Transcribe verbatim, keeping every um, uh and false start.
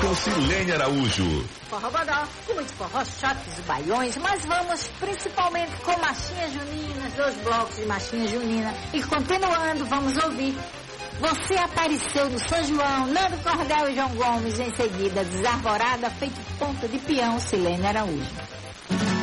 com Silene Araújo. Forró Bodó, com muitos forró, choques e baiões, mas vamos principalmente com marchinhas juninas, dois blocos de marchinha junina. E continuando, vamos ouvir Você Apareceu no São João, Nando Cordel e João Gomes, em seguida Desarvorada, feito ponta de peão, Silene Araújo.